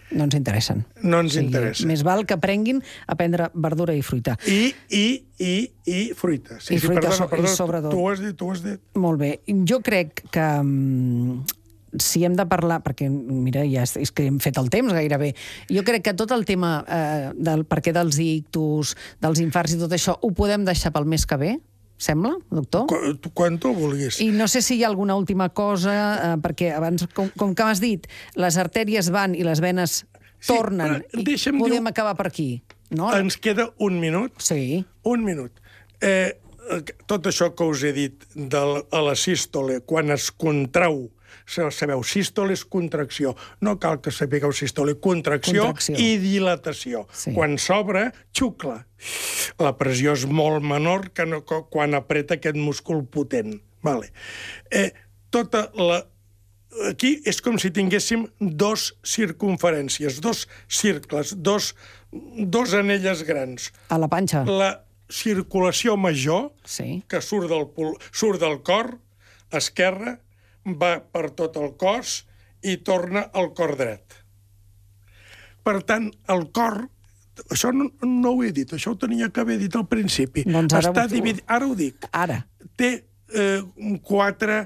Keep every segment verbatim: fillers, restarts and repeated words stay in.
No ens interessen. No ens interessa. Més val que aprenguin a prendre verdura i fruita. I, i, i, i fruita. Sí, I fruita, perdona, perdona, i sobretot. Tu ho has dit, tu ho has dit. Molt bé. Jo crec que si hem de parlar, perquè, mira, ja és, és que hem fet el temps gairebé, jo crec que tot el tema eh, del per què dels ictus, dels infarts i tot això, ho podem deixar pel mes que ve? Sembla, doctor? Quan, quan tu vulguis. I no sé si hi ha alguna última cosa, eh, perquè abans, com, com que m'has dit, les artèries van i les venes tornen, sí, i podem dir... acabar per aquí. No? Ens queda un minut. Sí. Un minut. Eh, tot això que us he dit de la, a la sístole, quan es contrau, sabeu, sístole és contracció. No cal que sapigueu sístole, contracció, contracció. I dilatació. Sí. Quan s'obre, xucla. La pressió és molt menor que no, quan apreta aquest múscul potent. Vale. Eh, tota la... Aquí és com si tinguéssim dos circunferències, dos cercles, dos, dos anelles grans. A la panxa. La circulació major, sí. que surt del, surt del cor esquerre, va per tot el cos i torna al cor dret. Per tant, el cor, això no, no ho he dit, això ho tenia que haver dit al principi. Doncs ara, Està ho... dividit, ara ho dic. Ara. Té eh, quatre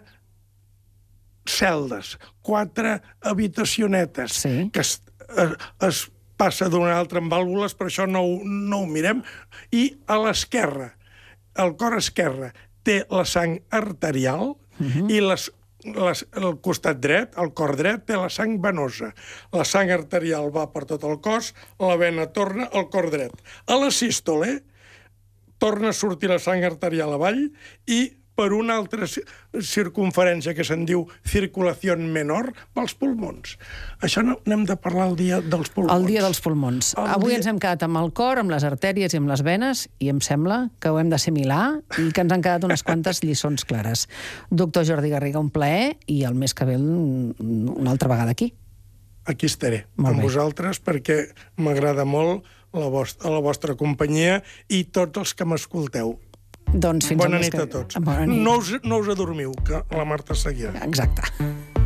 celdes, quatre habitacionetes, sí. que es, es, es passa d'una altra amb vàlvules, per això no, no ho mirem. I a l'esquerra, el cor esquerre, té la sang arterial uh-huh. i les Les, el costat dret, el cor dret, té la sang venosa. La sang arterial va per tot el cos, la vena torna al cor dret. A la sístole torna a sortir la sang arterial avall i per una altra circunferència que se'n diu circulació menor pels pulmons. Això no, n'hem de parlar el dia dels pulmons. El dia dels pulmons. El Avui dia... ens hem quedat amb el cor, amb les artèries i amb les venes, i em sembla que ho hem d'assimilar i que ens han quedat unes quantes lliçons clares. Doctor Jordi Garriga, un plaer, i el mes que ve una altra vegada aquí. Aquí estaré, molt amb bé. vosaltres, perquè m'agrada molt la vostra, la vostra companyia i tots els que m'escolteu. Doncs fins Bona al mes nit que... a tots. Bona nit. No us, no us adormiu, que la Marta seguirà. Exacte.